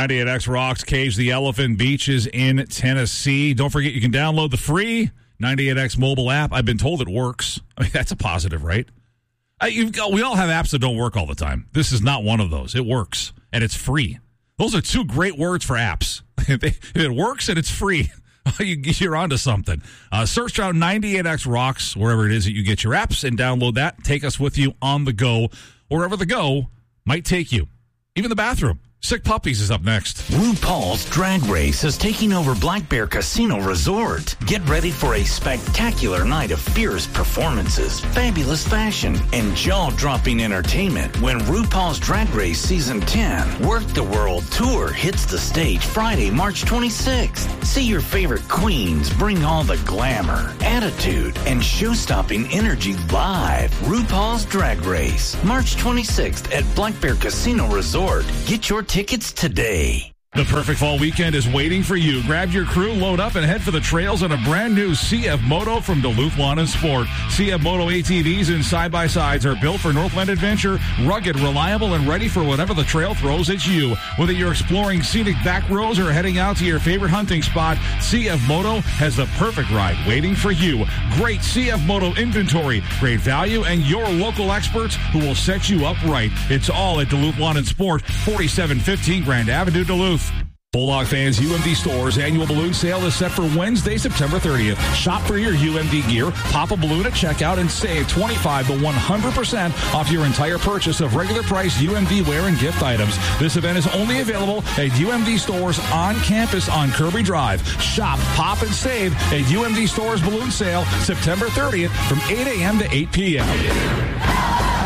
98X rocks. Cage the Elephant Beaches in Tennessee. Don't forget you can download the free 98X mobile app. I've been told it works. I mean, that's a positive, right? We all have apps that don't work all the time. This is not one of those. It works, and it's free. Those are two great words for apps. If it works and it's free, you're onto something. Search out 98X Rocks wherever it is that you get your apps and download that. Take us with you on the go, wherever the go might take you. Even the bathroom. Sick Puppies is up next. RuPaul's Drag Race is taking over Black Bear Casino Resort. Get ready for a spectacular night of fierce performances, fabulous fashion, and jaw-dropping entertainment when RuPaul's Drag Race Season 10 Work the World Tour hits the stage Friday, March 26th. See your favorite queens bring all the glamour, attitude, and show-stopping energy live. RuPaul's Drag Race, March 26th at Black Bear Casino Resort. Get your tickets today. The perfect fall weekend is waiting for you. Grab your crew, load up, and head for the trails on a brand new CF Moto from Duluth Lawn and Sport. CF Moto ATVs and side-by-sides are built for Northland adventure, rugged, reliable, and ready for whatever the trail throws at you. Whether you're exploring scenic back roads or heading out to your favorite hunting spot, CF Moto has the perfect ride waiting for you. Great CF Moto inventory, great value, and your local experts who will set you up right. It's all at Duluth Lawn and Sport, 4715 Grand Avenue, Duluth. Bulldog fans, UMD Store's annual balloon sale is set for Wednesday, September 30th. Shop for your UMD gear, pop a balloon at checkout, and save 25 to 100% off your entire purchase of regular price UMD wear and gift items. This event is only available at UMD Stores on campus on Kirby Drive. Shop, pop, and save at UMD Store's balloon sale September 30th from 8 a.m. to 8 p.m.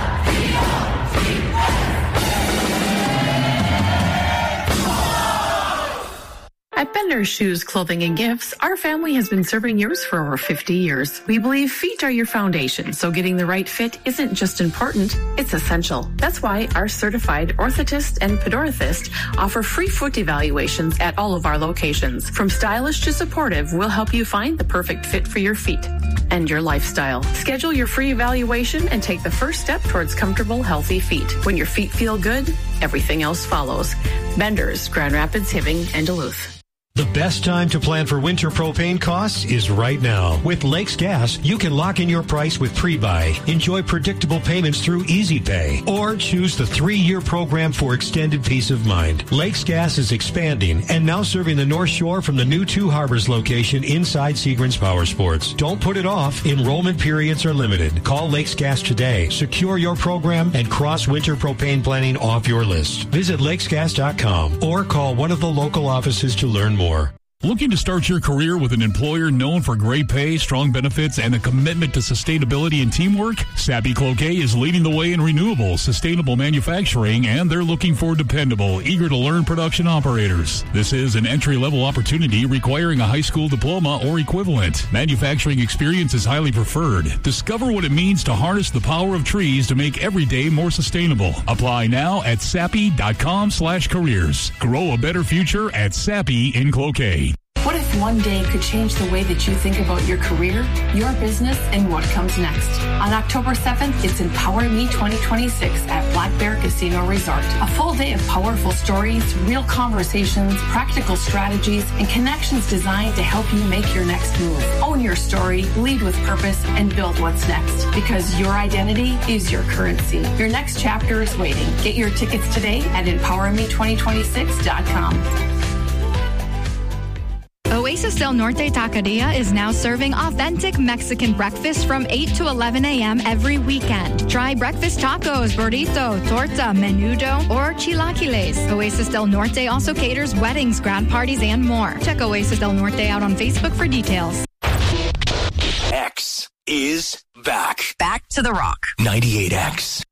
At Bender's Shoes, Clothing, and Gifts, our family has been serving yours for over 50 years. We believe feet are your foundation, so getting the right fit isn't just important, it's essential. That's why our certified orthotist and podorthist offer free foot evaluations at all of our locations. From stylish to supportive, we'll help you find the perfect fit for your feet and your lifestyle. Schedule your free evaluation and take the first step towards comfortable, healthy feet. When your feet feel good, everything else follows. Bender's, Grand Rapids, Hibbing, and Duluth. The best time to plan for winter propane costs is right now. With Lakes Gas, you can lock in your price with pre-buy, enjoy predictable payments through Easy Pay, or choose the 3-year program for extended peace of mind. Lakes Gas is expanding and now serving the North Shore from the new Two Harbors location inside Seagram's Power Sports. Don't put it off. Enrollment periods are limited. Call Lakes Gas today. Secure your program and cross winter propane planning off your list. Visit lakesgas.com or call one of the local offices to learn more. Looking to start your career with an employer known for great pay, strong benefits, and a commitment to sustainability and teamwork? Sappi Cloquet is leading the way in renewable, sustainable manufacturing, and they're looking for dependable, eager-to-learn production operators. This is an entry-level opportunity requiring a high school diploma or equivalent. Manufacturing experience is highly preferred. Discover what it means to harness the power of trees to make every day more sustainable. Apply now at sappi.com/careers. Grow a better future at Sappi in Cloquet. What if one day could change the way that you think about your career, your business, and what comes next? On October 7th, it's Empower Me 2026 at Black Bear Casino Resort. A full day of powerful stories, real conversations, practical strategies, and connections designed to help you make your next move. Own your story, lead with purpose, and build what's next. Because your identity is your currency. Your next chapter is waiting. Get your tickets today at EmpowerMe2026.com. Oasis Del Norte Taqueria is now serving authentic Mexican breakfast from 8 to 11 a.m. every weekend. Try breakfast tacos, burrito, torta, menudo, or chilaquiles. Oasis Del Norte also caters weddings, grand parties, and more. Check Oasis Del Norte out on Facebook for details. X is back. Back to the rock. 98X.